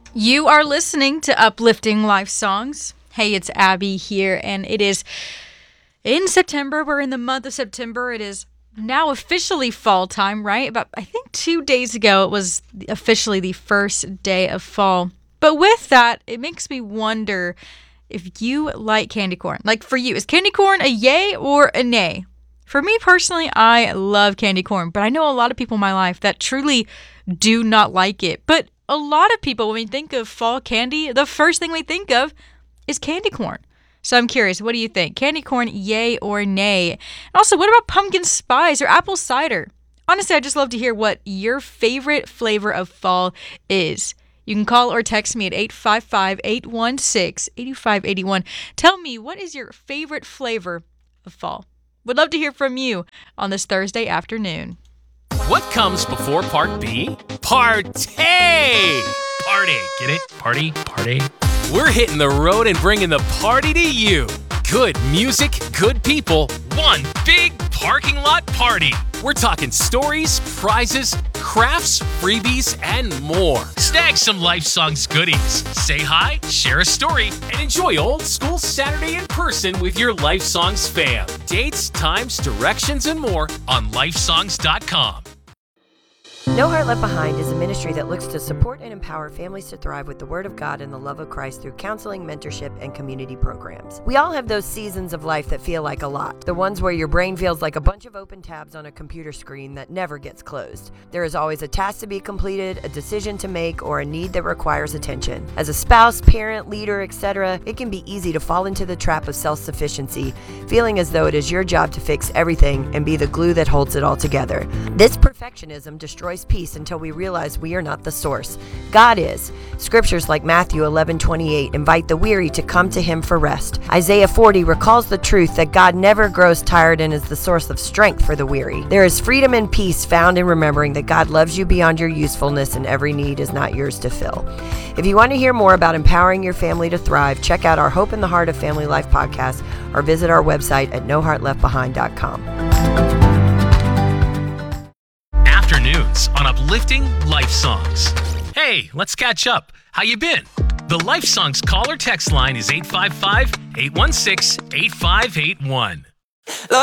You are listening to Uplifting Life Songs. Hey, it's Abby here, and it is in September. We're in the month of September. It is now officially fall time, right? About, I think 2 days ago, it was officially the first day of fall. But with that, it makes me wonder if you like candy corn. Like for you, is candy corn a yay or a nay? For me personally, I love candy corn, but I know a lot of people in my life that truly do not like it. But a lot of people, when we think of fall candy, the first thing we think of is candy corn. So I'm curious, what do you think? Candy corn, yay or nay? And also, what about pumpkin spice or apple cider? Honestly, I'd just love to hear what your favorite flavor of fall is. You can call or text me at 855-816-8581. Tell me, what is your favorite flavor of fall? Would love to hear from you on this Thursday afternoon. What comes before Part B? Partay! Party. Get it? Party. We're hitting the road and bringing the party to you. Good music, good people, one big parking lot party. We're talking stories, prizes, crafts, freebies, and more. Snag some Life Songs goodies. Say hi, share a story, and enjoy old school Saturday in person with your Life Songs fam. Dates, times, directions, and more on lifesongs.com. No Heart Left Behind is a ministry that looks to support and empower families to thrive with the Word of God and the love of Christ through counseling, mentorship, and community programs. We all have those seasons of life that feel like a lot. The ones where your brain feels like a bunch of open tabs on a computer screen that never gets closed. There is always a task to be completed, a decision to make, or a need that requires attention. As a spouse, parent, leader, etc., it can be easy to fall into the trap of self-sufficiency, feeling as though it is your job to fix everything and be the glue that holds it all together. This perfectionism destroys peace until we realize we are not the source. God is. Scriptures like Matthew 11:28 invite the weary to come to Him for rest. Isaiah 40 recalls the truth that God never grows tired and is the source of strength for the weary. There is freedom and peace found in remembering that God loves you beyond your usefulness and every need is not yours to fill. If you want to hear more about empowering your family to thrive, check out our Hope in the Heart of Family Life podcast or visit our website at noheartleftbehind.com. Afternoons on Uplifting Life Songs. Hey, let's catch up. How you been? The Life Songs call or text line is 855-816-8581.